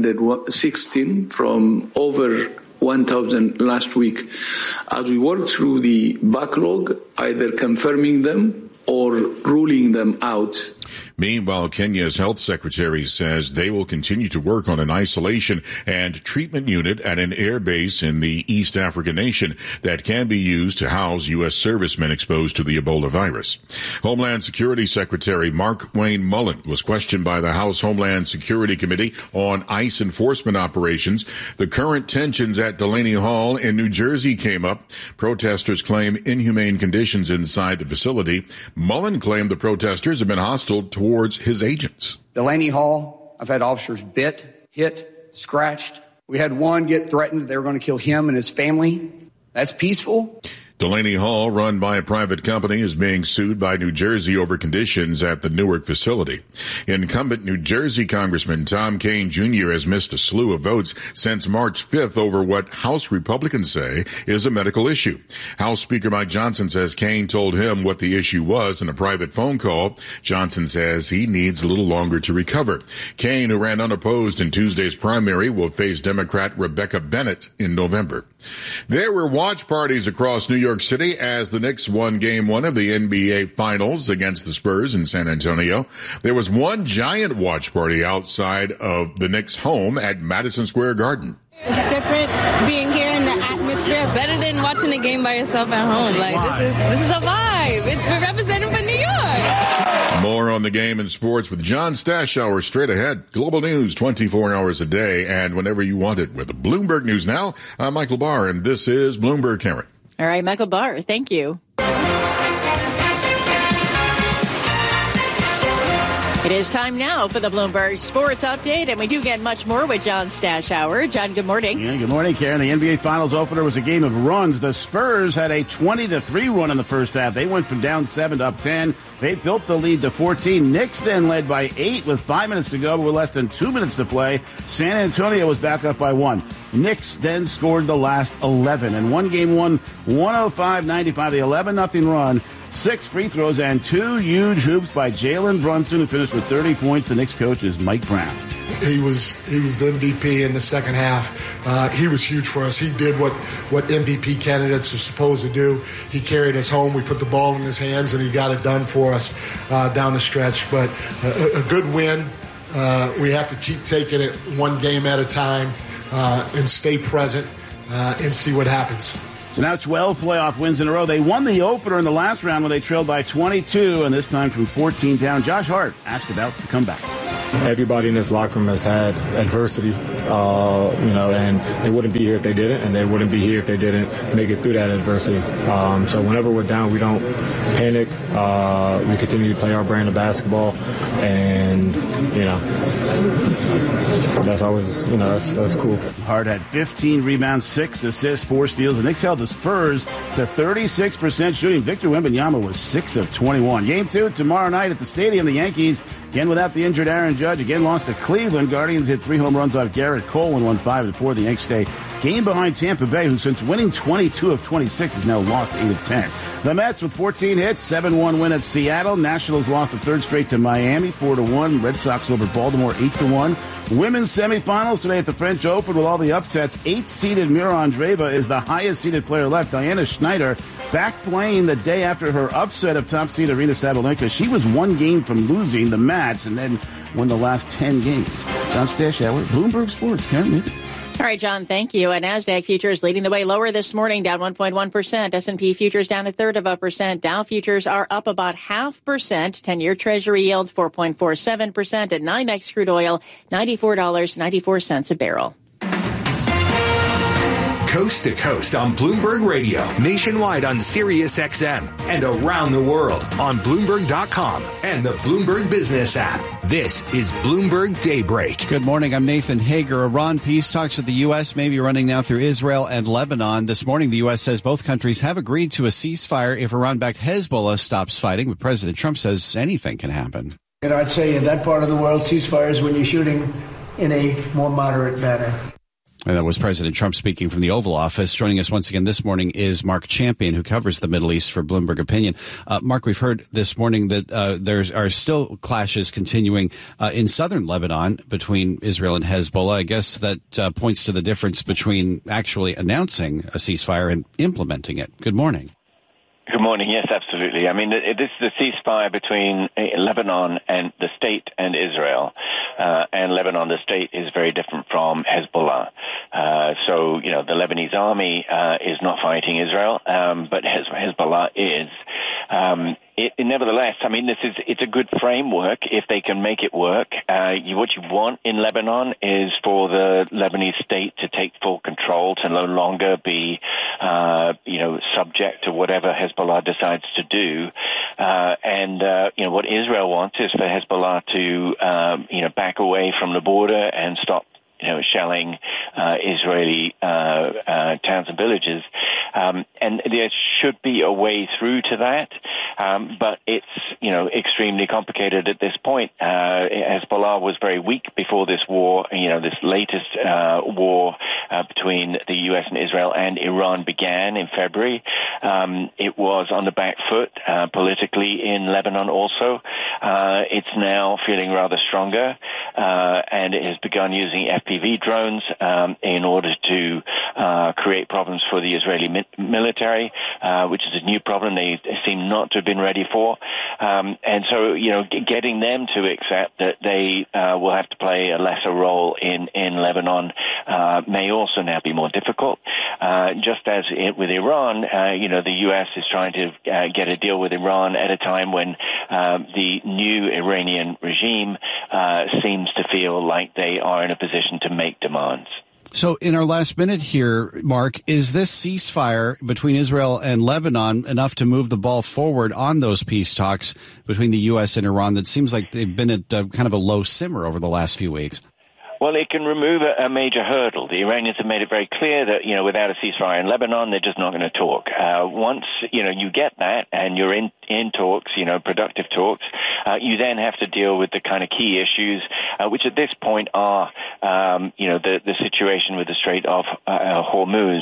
116 from over 1,000 last week. As we work through the backlog, either confirming them or ruling them out. Meanwhile, Kenya's health secretary says they will continue to work on an isolation and treatment unit at an air base in the East African nation that can be used to house U.S. servicemen exposed to the Ebola virus. Homeland Security Secretary Mark Wayne Mullen was questioned by the House Homeland Security Committee on ICE enforcement operations. The current tensions at Delaney Hall in New Jersey came up. Protesters claim inhumane conditions inside the facility. Mullen claimed the protesters have been hostile towards his agents. Delaney Hall, I've had officers bit, hit, scratched. We had one get threatened that they were going to kill him and his family. That's peaceful. Delaney Hall, run by a private company, is being sued by New Jersey over conditions at the Newark facility. Incumbent New Jersey Congressman Tom Kean Jr. has missed a slew of votes since March 5th over what House Republicans say is a medical issue. House Speaker Mike Johnson says Kean told him what the issue was in a private phone call. Johnson says he needs a little longer to recover. Kean, who ran unopposed in Tuesday's primary, will face Democrat Rebecca Bennett in November. There were watch parties across New York City as the Knicks won Game 1 of the NBA Finals against the Spurs in San Antonio. There was one giant watch party outside of the Knicks' home at Madison Square Garden. It's different being here in the atmosphere. Better than watching a game by yourself at home. Like, this is a vibe. We're representing for New York. More on the game and sports with John Stashower straight ahead. Global news 24 hours a day and whenever you want it with Bloomberg News Now. I'm Michael Barr, and this is Bloomberg Karen. All right, Michael Barr, thank you. It is time now for the Bloomberg Sports Update, and we do get much more with John Stashower. John, good morning. Yeah, good morning, Karen. The NBA Finals opener was a game of runs. The Spurs had a 20-3 run in the first half. They went from down 7 to up 10. They built the lead to 14. Knicks then led by 8 with 5 minutes to go, but with less than 2 minutes to play. San Antonio was back up by 1. Knicks then scored the last 11, and one game won 105-95, the 11-0 run. 6 free throws and 2 huge hoops by Jalen Brunson, who finished with 30 points. The Knicks coach is Mike Brown. He was the MVP in the second half. He was huge for us. He did what MVP candidates are supposed to do. He carried us home. We put the ball in his hands, and he got it done for us down the stretch. But a good win. We have to keep taking it one game at a time and stay present and see what happens. So now 12 playoff wins in a row. They won the opener in the last round when they trailed by 22, and this time from 14 down. Josh Hart asked about the comeback. Everybody in this locker room has had adversity, and they wouldn't be here if they didn't, and they wouldn't be here if they didn't make it through that adversity. So whenever we're down, we don't panic. We continue to play our brand of basketball, and, that's always, that's cool. Hart had 15 rebounds, 6 assists, 4 steals. The Knicks held the Spurs to 36% shooting. Victor Wembanyama was 6 of 21. Game 2 tomorrow night at the Stadium. The Yankees, again without the injured Aaron Judge, again lost to Cleveland. Guardians hit 3 home runs off Garrett Cole and won 5-4. The Yankees stay game behind Tampa Bay, who since winning 22 of 26 has now lost 8 of 10. The Mets with 14 hits, 7-1 win at Seattle. Nationals lost a third straight to Miami, 4-1. Red Sox over Baltimore, 8-1. Women's semifinals today at the French Open with all the upsets. 8-seeded Mira Andreeva is the highest-seeded player left. Diana Schneider back playing the day after her upset of top-seed Arina Sabalenka. She was 1 game from losing the match and then won the last 10 games. John Stashower, Bloomberg Sports. Karen Meeker. All right, John, thank you. And NASDAQ futures leading the way lower this morning, down 1.1%. S&P futures down 1/3%. Dow futures are up about 0.5%. 10-year Treasury yield 4.47%. And NYMEX crude oil $94.94 a barrel. Coast to coast on Bloomberg Radio, nationwide on Sirius XM, and around the world on Bloomberg.com and the Bloomberg Business app. This is Bloomberg Daybreak. Good morning. I'm Nathan Hager. Iran peace talks with the U.S. may be running now through Israel and Lebanon. This morning, the U.S. says both countries have agreed to a ceasefire if Iran-backed Hezbollah stops fighting. But President Trump says anything can happen. And I'd say in that part of the world, ceasefire is when you're shooting in a more moderate manner. And that was President Trump speaking from the Oval Office. Joining us once again this morning is Mark Champion, who covers the Middle East for Bloomberg Opinion. Mark, we've heard this morning that there are still clashes continuing in southern Lebanon between Israel and Hezbollah. I guess that points to the difference between actually announcing a ceasefire and implementing it. Good morning. Good morning. Yes, absolutely. I mean, this is a ceasefire between Lebanon and the state and Israel. And Lebanon, the state, is very different from Hezbollah. So, the Lebanese army is not fighting Israel, but Hezbollah is. Nevertheless, I mean, it's a good framework if they can make it work. What you want in Lebanon is for the Lebanese state to take full control, to no longer be, subject to whatever Hezbollah decides to do. What Israel wants is for Hezbollah to, back away from the border and stop shelling Israeli towns and villages. And there should be a way through to that, but it's, extremely complicated at this point. Hezbollah was very weak before this war, this latest war between the U.S. and Israel and Iran began in February. It was on the back foot politically in Lebanon also. It's now feeling rather stronger, and it has begun using FPV drones in order to create problems for the Israeli military, which is a new problem they seem not to have been ready for. And so, getting them to accept that they will have to play a lesser role in Lebanon may also now be more difficult. Just as with Iran, the U.S. is trying to get a deal with Iran at a time when the new Iranian regime seems to feel like they are in a position to make demands. So in our last minute here, Mark, is this ceasefire between Israel and Lebanon enough to move the ball forward on those peace talks between the U.S. and Iran that seems like they've been at kind of a low simmer over the last few weeks? Well, it can remove a major hurdle. The Iranians have made it very clear that, without a ceasefire in Lebanon, they're just not going to talk. Once, you get that and you're in talks, productive talks, you then have to deal with the kind of key issues, which at this point are, the situation with the Strait of Hormuz,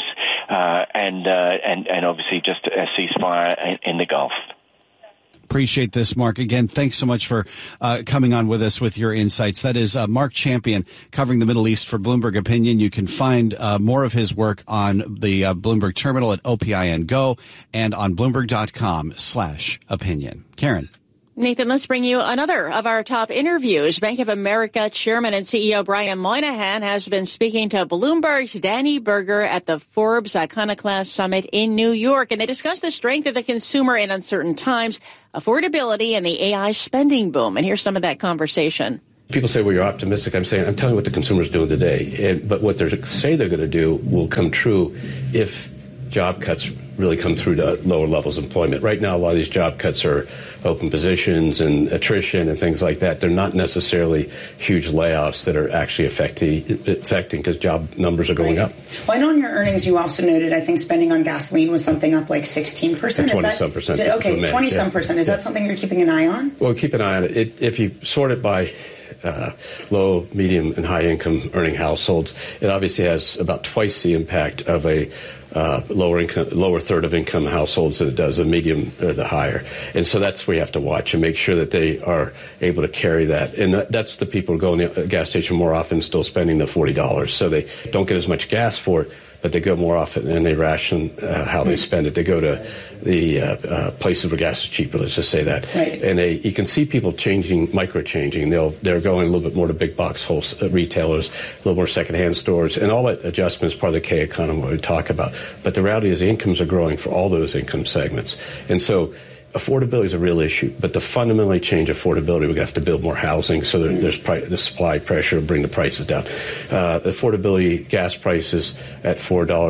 and obviously just a ceasefire in the Gulf. Appreciate this, Mark. Again, thanks so much for coming on with us with your insights. That is Mark Champion covering the Middle East for Bloomberg Opinion. You can find more of his work on the Bloomberg terminal at OPIN Go and on Bloomberg.com/opinion. Karen. Nathan, let's bring you another of our top interviews. Bank of America Chairman and CEO Brian Moynihan has been speaking to Bloomberg's Danny Berger at the Forbes Iconoclast Summit in New York, and they discussed the strength of the consumer in uncertain times, affordability, and the AI spending boom. And here's some of that conversation. People say, well, you're optimistic. I'm saying, I'm telling you what the consumer's doing today. But what they say they're going to do will come true if job cuts really come through to lower levels of employment. Right now, a lot of these job cuts are open positions and attrition and things like that. They're not necessarily huge layoffs that are actually affecting because job numbers are going up. Well, I know in your earnings you also noted, I think spending on gasoline was something up like 16%. 20-some percent. Okay, it's 20-some percent. Is that something you're keeping an eye on? Well, keep an eye on it. If you sort it by low, medium, and high income earning households, it obviously has about twice the impact of a lower third of income households than it does a medium or the higher. And so that's where you have to watch and make sure that they are able to carry that. And that's the people who go in the gas station more often still spending the $40. So they don't get as much gas for it, but they go more often and they ration how they spend it. They go to the places where gas is cheaper, let's just say that. Right. And you can see people micro-changing. They're going a little bit more to big box retailers, a little more secondhand stores, and all that adjustment is part of the K economy we talk about. But the reality is the incomes are growing for all those income segments. And so affordability is a real issue, but to fundamentally change affordability, we have to build more housing so there's the supply pressure to bring the prices down. Affordability, gas prices at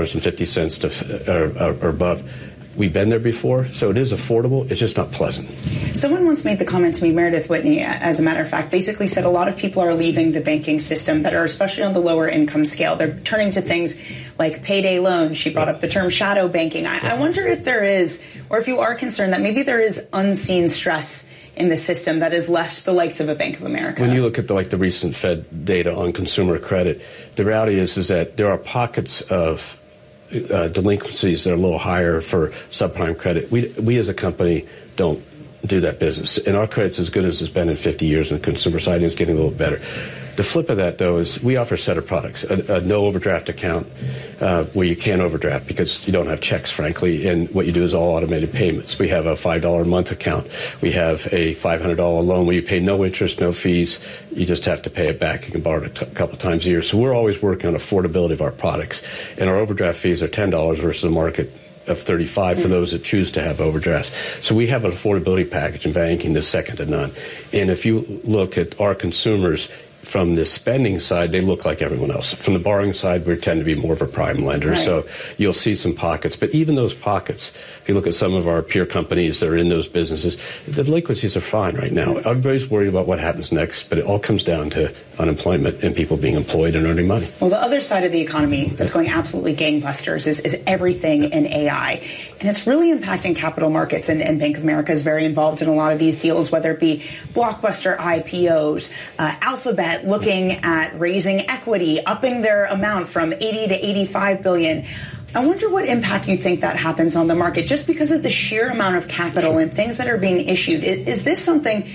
$4.50 or above. We've been there before, so it is affordable. It's just not pleasant. Someone once made the comment to me, Meredith Whitney, as a matter of fact, basically said a lot of people are leaving the banking system that are especially on the lower income scale. They're turning to things like payday loans. She brought up the term shadow banking. I wonder if there is, or if you are concerned that maybe there is unseen stress in the system that has left the likes of a Bank of America. When you look at the recent Fed data on consumer credit, the reality is that there are pockets of delinquencies that are a little higher for subprime credit. We as a company don't do that business. And our credit's as good as it's been in 50 years on the consumer side, and it's getting a little better. The flip of that, though, is we offer a set of products, a no overdraft account where you can't overdraft because you don't have checks, frankly, and what you do is all automated payments. We have a $5 a month account. We have a $500 loan where you pay no interest, no fees. You just have to pay it back. You can borrow it a couple times a year. So we're always working on affordability of our products. And our overdraft fees are $10 versus the market of $35 for those that choose to have overdrafts. So we have an affordability package in banking that's second to none. And if you look at our consumers, from the spending side, they look like everyone else. From the borrowing side, we tend to be more of a prime lender. Right. So you'll see some pockets. But even those pockets, if you look at some of our peer companies that are in those businesses, the delinquencies are fine right now. Everybody's worried about what happens next, but it all comes down to unemployment and people being employed and earning money. Well, the other side of the economy that's going absolutely gangbusters is everything in AI. And it's really impacting capital markets. And Bank of America is very involved in a lot of these deals, whether it be blockbuster IPOs, Alphabet looking at raising equity, upping their amount from 80 to 85 billion. I wonder what impact you think that happens on the market just because of the sheer amount of capital and things that are being issued. Is this something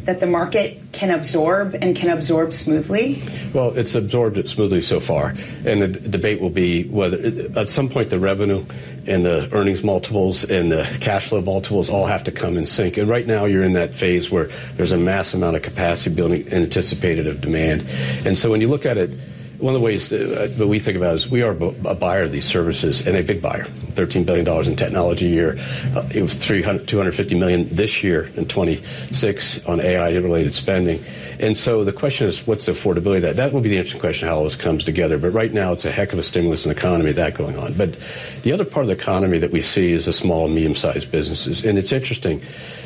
that the market can absorb and can absorb smoothly? Well, it's absorbed it smoothly so far. And the debate will be whether at some point the revenue and the earnings multiples and the cash flow multiples all have to come in sync. And right now you're in that phase where there's a mass amount of capacity building anticipated of demand. And so when you look at it, one of the ways that we think about it is we are a buyer of these services, and a big buyer. $13 billion in technology a year. It was $250 million this year in 26 on AI-related spending. And so the question is, what's the affordability of that? That will be the interesting question, how all this comes together. But right now, it's a heck of a stimulus in the economy, that going on. But the other part of the economy that we see is the small and medium-sized businesses. And it's interesting.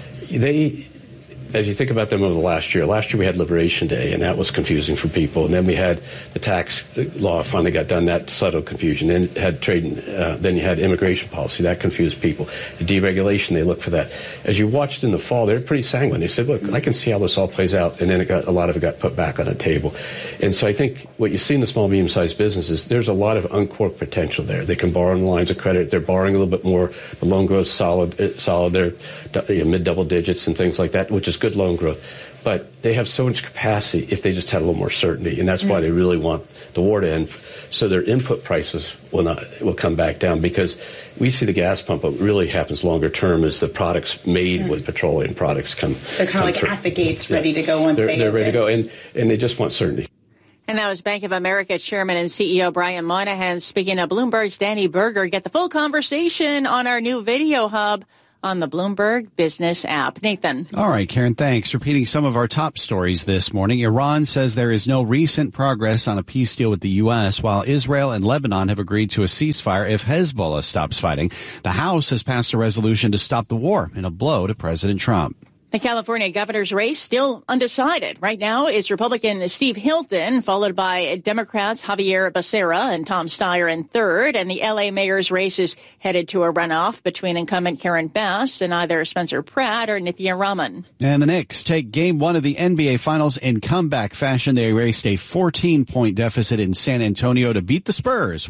As you think about them over the last year we had Liberation Day, and that was confusing for people. And then we had the tax law finally got done, that settled confusion. Then had trade, then you had immigration policy, that confused people. The deregulation, they looked for that. As you watched in the fall, they were pretty sanguine. They said, look, I can see how this all plays out. And then a lot of it got put back on the table. And so I think what you see in the small, medium-sized businesses, there's a lot of uncorked potential there. They can borrow on the lines of credit. They're borrowing a little bit more. The loan growth solid. They're mid-double digits and things like that, which is good loan growth. But they have so much capacity if they just had a little more certainty. And that's why they really want the war to end. So their input prices will come back down, because we see the gas pump. What really happens longer term is the products made with petroleum products come. So kind of like at the gates, ready to go once they're ready to go. And they just want certainty. And that was Bank of America Chairman and CEO Brian Moynihan speaking to Bloomberg's Danny Berger. Get the full conversation on our new video hub on the Bloomberg Business app. Nathan. All right, Karen, thanks. Repeating some of our top stories this morning. Iran says there is no recent progress on a peace deal with the U.S., while Israel and Lebanon have agreed to a ceasefire if Hezbollah stops fighting. The House has passed a resolution to stop the war in a blow to President Trump. The California governor's race still undecided. Right now is Republican Steve Hilton, followed by Democrats Javier Becerra and Tom Steyer in third. And the L.A. mayor's race is headed to a runoff between incumbent Karen Bass and either Spencer Pratt or Nithya Raman. And the Knicks take Game 1 of the NBA Finals in comeback fashion. They erased a 14-point deficit in San Antonio to beat the Spurs,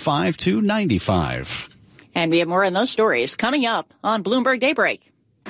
105-95. And we have more on those stories coming up on Bloomberg Daybreak.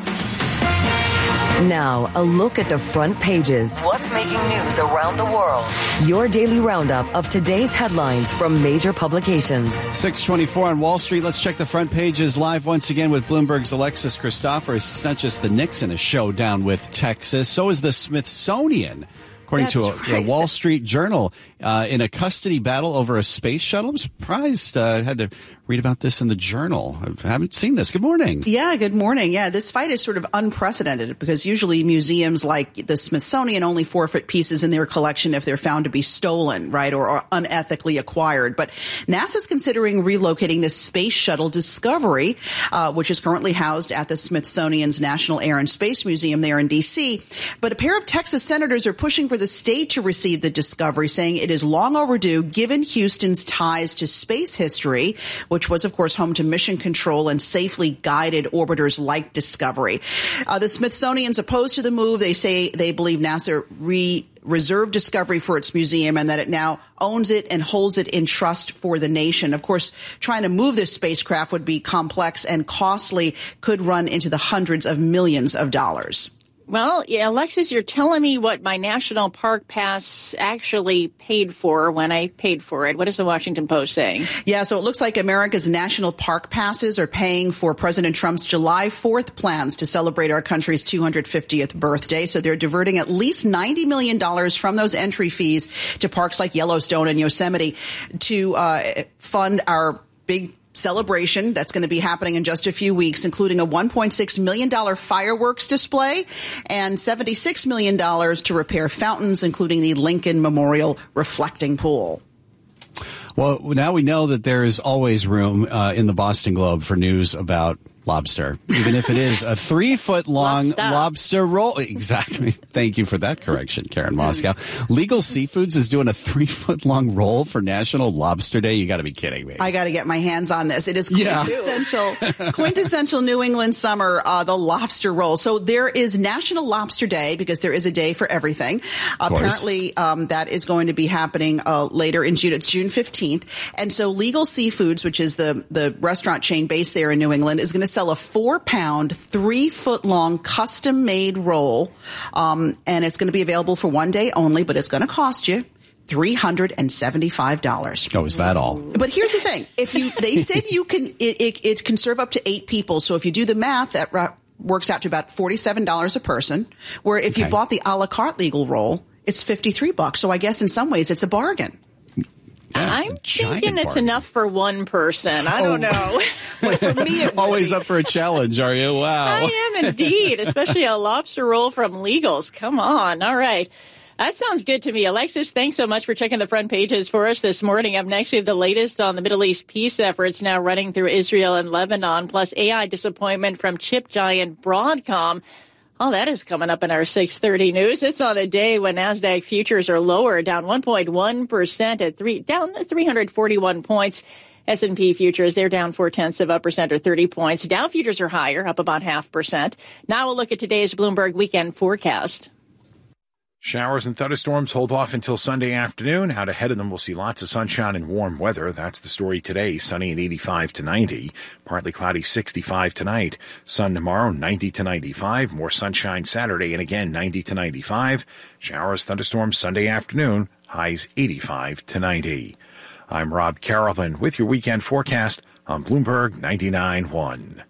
Now, a look at the front pages. What's making news around the world? Your daily roundup of today's headlines from major publications. 6:24 on Wall Street. Let's check the front pages live once again with Bloomberg's Alexis Christoforous. It's not just the Knicks in a showdown with Texas. So is the Smithsonian. According to a Wall Street Journal, in a custody battle over a space shuttle. I'm surprised. I had to read about this in the Journal. I haven't seen this. Good morning. Yeah, good morning. Yeah, this fight is sort of unprecedented because usually museums like the Smithsonian only forfeit pieces in their collection if they're found to be stolen, right, or unethically acquired. But NASA's considering relocating this space shuttle Discovery, which is currently housed at the Smithsonian's National Air and Space Museum there in D.C. But a pair of Texas senators are pushing for the state to receive the Discovery, saying it is long overdue given Houston's ties to space history, which was, of course, home to mission control and safely guided orbiters like Discovery. The Smithsonian's opposed to the move. They say they believe NASA reserved Discovery for its museum and that it now owns it and holds it in trust for the nation. Of course, trying to move this spacecraft would be complex and costly, could run into the hundreds of millions of dollars. Well, yeah, Alexis, you're telling me what my National Park Pass actually paid for when I paid for it. What is the Washington Post saying? Yeah, so it looks like America's National Park Passes are paying for President Trump's July 4th plans to celebrate our country's 250th birthday. So they're diverting at least $90 million from those entry fees to parks like Yellowstone and Yosemite to fund our big celebration that's going to be happening in just a few weeks, including a $1.6 million fireworks display and $76 million to repair fountains, including the Lincoln Memorial Reflecting Pool. Well, now we know that there is always room in the Boston Globe for news about lobster, even if it is a 3-foot-long lobster roll. Exactly. Thank you for that correction, Karen Moscow. Legal Seafoods is doing a 3-foot-long roll for National Lobster Day. You got to be kidding me. I got to get my hands on this. It is quintessential New England summer, the lobster roll. So there is National Lobster Day because there is a day for everything. Apparently, that is going to be happening later in June. It's June 15th. And so Legal Seafoods, which is the restaurant chain based there in New England, is going to sell a 4-pound, 3-foot-long custom-made roll, and it's going to be available for one day only, but it's going to cost you $375. Oh, is that all? But here's the thing: they said you can, it can serve up to 8 people. So if you do the math, that works out to about $47 a person. Where if you bought the a la carte legal roll, it's $53. So I guess in some ways it's a bargain. Yeah, I'm thinking it's enough for one person. I don't know. But for me, always up for a challenge, are you? Wow. I am indeed, especially a lobster roll from Legals. Come on. All right. That sounds good to me. Alexis, thanks so much for checking the front pages for us this morning. Up next, we have the latest on the Middle East peace efforts now running through Israel and Lebanon, plus AI disappointment from chip giant Broadcom. All that is coming up in our 6:30 news. It's on a day when NASDAQ futures are lower, down 1.1% down 341 points. S&P futures, they're down 0.4% or 30 points. Dow futures are higher, up about 0.5%. Now we'll look at today's Bloomberg weekend forecast. Showers and thunderstorms hold off until Sunday afternoon. Out ahead of them, we'll see lots of sunshine and warm weather. That's the story today. Sunny at 85 to 90. Partly cloudy 65 tonight. Sun tomorrow 90 to 95. More sunshine Saturday and again 90 to 95. Showers, thunderstorms Sunday afternoon. Highs 85 to 90. I'm Rob Carolyn with your weekend forecast on Bloomberg 99.1.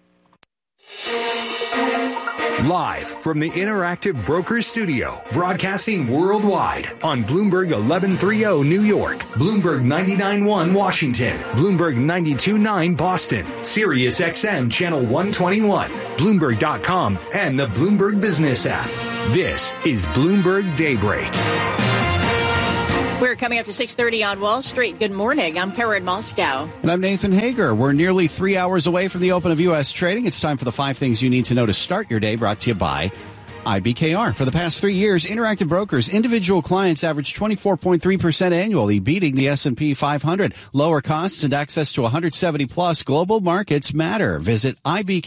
Live from the Interactive Brokers Studio, broadcasting worldwide on Bloomberg 1130 New York, Bloomberg 99.1 Washington, Bloomberg 92.9 Boston, Sirius XM Channel 121, Bloomberg.com, and the Bloomberg Business app. This is Bloomberg Daybreak. We're coming up to 6:30 on Wall Street. Good morning. I'm Karen Moscow. And I'm Nathan Hager. We're nearly 3 hours away from the open of U.S. trading. It's time for the 5 things you need to know to start your day, brought to you by IBKR. For the past 3 years, Interactive Brokers individual clients averaged 24.3% annually, beating the S&P 500. Lower costs and access to 170-plus global markets matter. Visit IBKR.